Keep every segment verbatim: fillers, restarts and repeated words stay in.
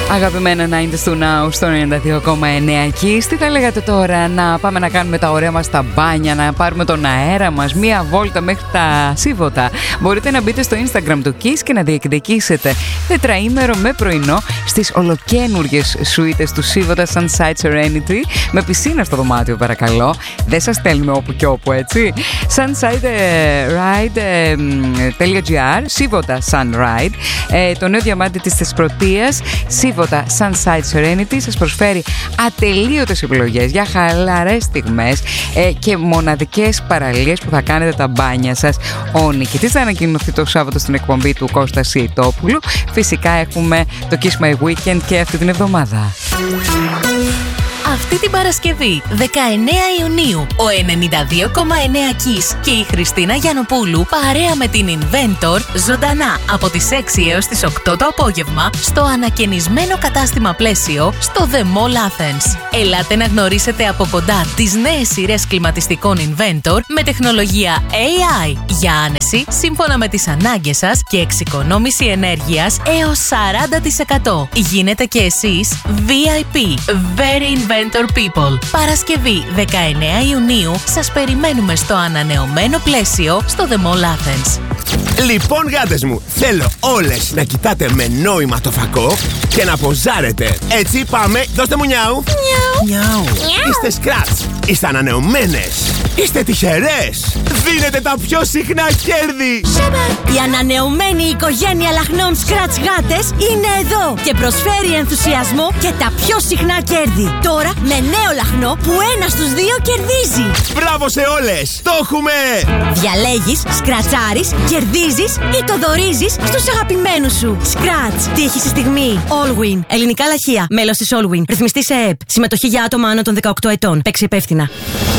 Αγαπημένα ενενήντα του Now στο ενενήντα δύο κόμμα εννέα Kiss. Τι θα λέγατε τώρα, να πάμε να κάνουμε τα ωραία μας στα μπάνια, να πάρουμε τον αέρα μας, μία βόλτα μέχρι τα Σίβωτα? Μπορείτε να μπείτε στο Instagram του Kiss και να διεκδικήσετε τετραήμερο με πρωινό στις ολοκένουργιες σουίτες του Σίβωτα Sunside Serenity, με πισίνα στο δωμάτιο, παρακαλώ. Δεν σας στέλνουμε όπου και όπου, έτσι. sunsideride.gr, Σίβωτα Sunride, ε, το νέο διαμάντι της Θεσπρωτείας, Σίβωτα Sunside Serenity, σας προσφέρει ατελείωτες επιλογές για χαλαρές στιγμές ε, και μοναδικές παραλίες που θα κάνετε τα μπάνια σας. Ο νικητής θα ανακοινωθεί το Σάββατο στην εκπομπή του Κώστα Σιητόπουλου. Φυσικά έχουμε το Kiss My Weekend και αυτή την εβδομάδα. Αυτή την Παρασκευή, δεκαεννέα Ιουνίου, ο ενενήντα δύο κόμμα εννέα Kiss και η Χριστίνα Γιαννοπούλου παρέα με την Inventor ζωντανά από τις έξι έως τις οκτώ το απόγευμα στο ανακαινισμένο κατάστημα Πλαίσιο στο The Mall Athens. Ελάτε να γνωρίσετε από κοντά τις νέες σειρές κλιματιστικών Inventor με τεχνολογία έι άι για άνεση σύμφωνα με τις ανάγκες σας και εξοικονόμηση ενέργειας έως σαράντα τοις εκατό. Γίνετε και εσείς βι άι πι, Very Inventor People. Παρασκευή δεκαεννέα Ιουνίου σας περιμένουμε στο ανανεωμένο Πλαίσιο στο The Mall Athens. Λοιπόν, γάτες μου, θέλω όλες να κοιτάτε με νόημα το φακό και να ποζάρετε. Έτσι, πάμε, δώστε μου νιάου. Νιάου. Νιάου. Είστε σκράτς, είστε ανανεωμένες, είστε τυχερές. Δίνετε τα πιο συχνά κέρδη. Η ανανεωμένη οικογένεια λαχνών Scratch γάτες είναι εδώ και προσφέρει ενθουσιασμό και τα πιο συχνά κέρδη. Τώρα με νέο λαχνό που ένα στους δύο κερδίζει. Μπράβο σε όλες, το έχουμε! Διαλέγεις, σκρατσάρεις, κερδίζεις ή το δωρίζεις στους αγαπημένους σου. Scratch, τύχη στη στιγμή. Allwin, ελληνικά λαχεία, μέλος της Allwin. Ρυθμιστή σε ΕΕΠ. Συμμετοχή για άτομα άνω των δεκαοκτώ ετών. Παίξε υπεύθυνα.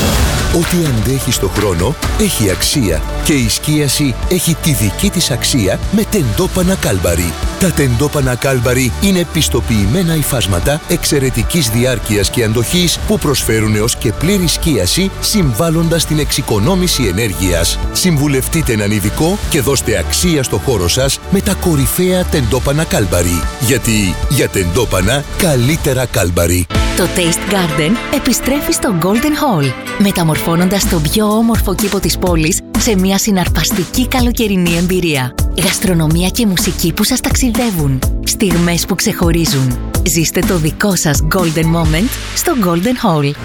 Ό,τι αντέχει στο χρόνο έχει αξία και η σκίαση έχει τη δική της αξία με τεντόπανα Κάλμπαρι. Τα τεντόπανα Κάλμπαρι είναι πιστοποιημένα υφάσματα εξαιρετικής διάρκειας και αντοχής που προσφέρουν έως και πλήρη σκίαση, συμβάλλοντας στην εξοικονόμηση ενέργειας. Συμβουλευτείτε έναν ειδικό και δώστε αξία στο χώρο σας με τα κορυφαία τεντόπανα Κάλμπαρι. Γιατί για τεντόπανα καλύτερα Κάλμπαρι. Το Taste Garden επιστρέφει στο Golden Hall, μεταμορφώνοντας τον πιο όμορφο κήπο της πόλης σε μια συναρπαστική καλοκαιρινή εμπειρία. Γαστρονομία και μουσική που σας ταξιδεύουν, στιγμές που ξεχωρίζουν. Ζήστε το δικό σας Golden Moment στο Golden Hall.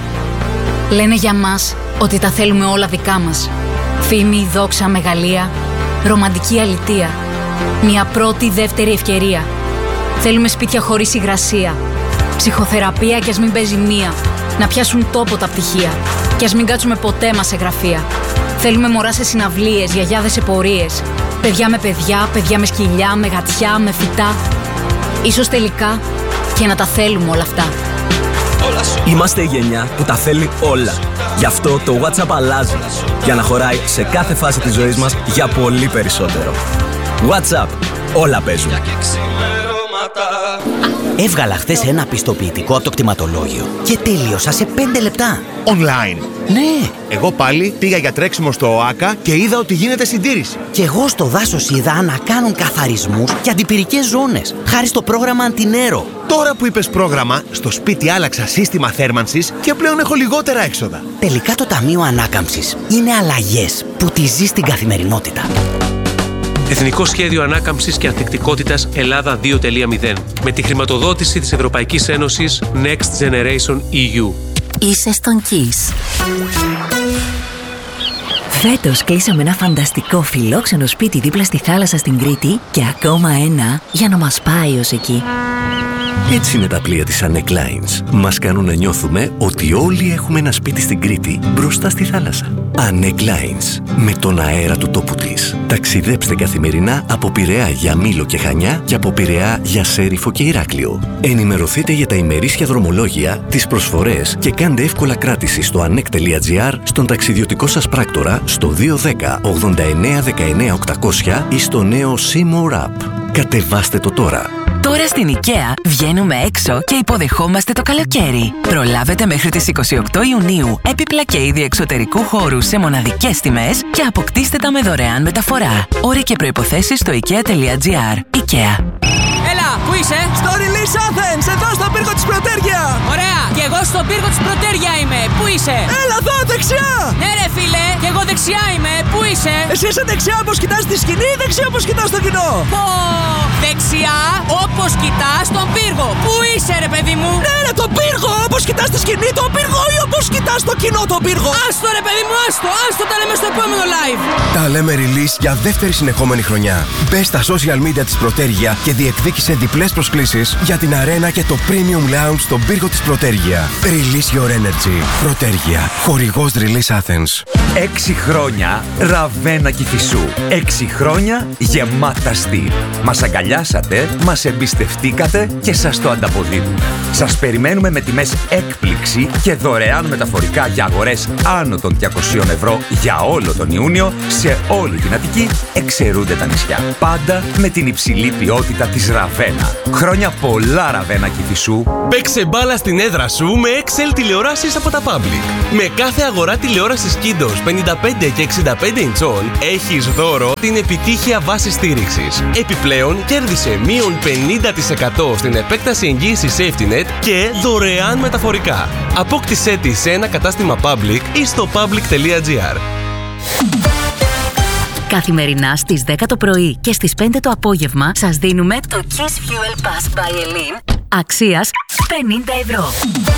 Λένε για μας ότι τα θέλουμε όλα δικά μας. Φήμη, δόξα, μεγαλεία, ρομαντική αλητεία. Μια πρώτη, δεύτερη ευκαιρία. Θέλουμε σπίτια χωρίς υγρασία. Ψυχοθεραπεία κι ας μην παίζει μία. Να πιάσουν τόπο τα πτυχία. Κι ας μην κάτσουμε ποτέ μας σε γραφεία. Θέλουμε μωρά σε συναυλίες, γιαγιάδες σε πορείες. Παιδιά με παιδιά, παιδιά με σκυλιά, με γατιά, με φυτά. Ίσως τελικά και να τα θέλουμε όλα αυτά. Είμαστε η γενιά που τα θέλει όλα. Γι' αυτό το WhatsApp αλλάζει. Για να χωράει σε κάθε φάση της ζωής μας για πολύ περισσότερο. WhatsApp. Όλα παίζουν. Έβγαλα χθες ένα πιστοποιητικό από το κτηματολόγιο και τέλειωσα σε πέντε λεπτά. Online. Ναι. Εγώ πάλι πήγα για τρέξιμο στο ΟΑΚΑ και είδα ότι γίνεται συντήρηση. Και εγώ στο δάσος είδα να κάνουν καθαρισμούς και αντιπυρικές ζώνες, χάρη στο πρόγραμμα Αντινέρο. Τώρα που είπες πρόγραμμα, στο σπίτι άλλαξα σύστημα θέρμανσης και πλέον έχω λιγότερα έξοδα. Τελικά το Ταμείο Ανάκαμψης είναι αλλαγές που τη ζεις στην καθημερινότητα. Εθνικό Σχέδιο Ανάκαμψης και Ανθεκτικότητας Ελλάδα δύο τελεία μηδέν. Με τη χρηματοδότηση της Ευρωπαϊκής Ένωσης Next Generation ι γιου. Είσαι στον Kiss. Φέτος κλείσαμε ένα φανταστικό φιλόξενο σπίτι δίπλα στη θάλασσα στην Κρήτη και ακόμα ένα για να μας πάει ως εκεί. Έτσι είναι τα πλοία της Annec Lines. Μας κάνουν να νιώθουμε ότι όλοι έχουμε ένα σπίτι στην Κρήτη μπροστά στη θάλασσα. Annec Lines. Με τον αέρα του τόπου της. Ταξιδέψτε καθημερινά από Πειραιά για Μήλο και Χανιά και από Πειραιά για Σέριφο και Ηράκλειο. Ενημερωθείτε για τα ημερήσια δρομολόγια, τις προσφορές και κάντε εύκολα κράτηση στο annec τελεία gr, στον ταξιδιωτικό σας πράκτορα, στο δύο ένα μηδέν ογδόντα εννέα δεκαεννέα οκτακόσια ή στο νέο Seymour App. Κατεβάστε το τώρα. Τώρα στην IKEA βγαίνουμε έξω και υποδεχόμαστε το καλοκαίρι. Προλάβετε μέχρι τις είκοσι οκτώ Ιουνίου έπιπλα και είδη εξωτερικού χώρου σε μοναδικές τιμές και αποκτήστε τα με δωρεάν μεταφορά. Όροι και προϋποθέσεις στο ikea τελεία gr. IKEA. Έλα, πού είσαι? Στο Release Athens, εδώ στον πύργο της Πρωτέργεια. Ωραία, και εγώ στον πύργο της Πρωτέργεια είμαι. Πού είσαι? Έλα εδώ, δεξιά. Ναι ρε φίλε, και εγώ δεξιά είμαι. Πού είσαι? Εσύ είσαι δεξιά όπως κοιτάς τη σκηνή ή δεξιά όπως κοιτάς το κοινό? Πω, δεξιά όπως κοιτάς τον πύργο. Πού είσαι ρε παιδί μου? Ναι ρε, τον πύργο, όπως κοιτάς τη σκηνή τον πύργο ή όπως κοιτάς το κοινό τον πύργο? Άστο ρε παιδί μου, άστο, άστο, τα λέμε στο επόμενο live. Τα λέμε release για δεύτερη συνεχόμενη χρονιά. Μπες στα social media της Πρωτέργεια και διεκδίκησε διπλές προσκλήσεις για την αρένα και το premium lounge στον πύργο της Πρωτέργεια. Release your energy. Πρωτέργεια. Χορηγός Release Athens. Έξι χρόνια Ραβένα Κηφισού. Έξι χρόνια γεμάτα στυλ. Μας αγκαλιάσατε, μας εμπιστευτήκατε και σας το ανταποδίδουμε. Σας περιμένουμε με τιμές έκπληξη και δωρεάν μεταφορικά για αγορές άνω των διακοσίων ευρώ για όλο τον Ιούνιο σε όλη την Αττική, εξαιρούνται τα νησιά. Πάντα με την υψηλή ποιότητα της Ραβένα. Χρόνια πολλά Ραβένα Κηφισού. Παίξε μπάλα στην έδρα σου με εξ ελ τηλεοράσεις από τα Public. Με κάθε αγορά τηλεόρασης Kindos πενήντα πέντε και εξήντα πέντε ιντσών έχεις δώρο την επιτύχεια βάση στήριξης. Επιπλέον κέρδισε μείον πενήντα τοις εκατό στην επέκταση εγγύησης SafetyNet και δωρεάν μεταφορικά. Απόκτησέ τη σε ένα κατάστημα Public ή στο public τελεία gr. Καθημερινά στις δέκα το πρωί και στις πέντε το απόγευμα σας δίνουμε το Kiss Fuel Pass by Elin αξίας πενήντα ευρώ.